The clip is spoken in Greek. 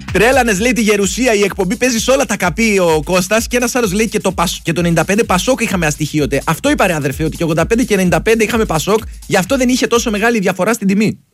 Τρέλανες, λέει, τη Γερουσία. Η εκπομπή παίζει σε όλα τα καπί ο Κώστας. Και ένας άλλος λέει και το 95 Πασόκ είχαμε αστοιχείωτε. Αυτό είπα, ρε αδερφέ, ότι και 85 και 95 είχαμε Πασόκ. Γι' αυτό δεν είχε τόσο μεγάλη διαφορά στην τιμή.